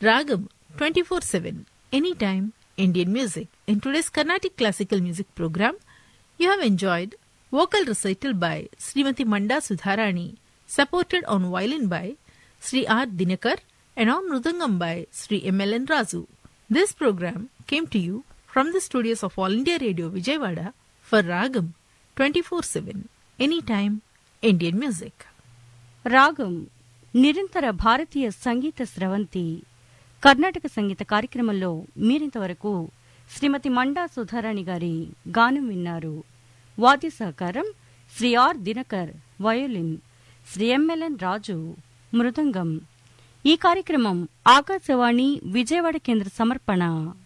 Ragam 24/7 anytime Indian music. In today's Carnatic classical music program, you have enjoyed vocal recital by Srimati Manda Sudharani, supported on violin by Sri R. Dinakar and on mridangam by Sri M.L.N. Razu. This program came to you from the studios of All India Radio Vijayawada for Ragam 24/7 anytime Indian music. రాగం నిరంతర భారతీయ సంగీత స్రవంతి కర్ణాటక సంగీత కార్యక్రమంలో మీరింతవరకు శ్రీమతి మండా సుధారాణి గారి గానం విన్నారు. వాద్య సహకారం Shri are Dinakar violin, Shri MLN రాజు మృదంగం. ఈ కార్యక్రమం ఆకాశవాణి విజయవాడ కేంద్ర సమర్పణ.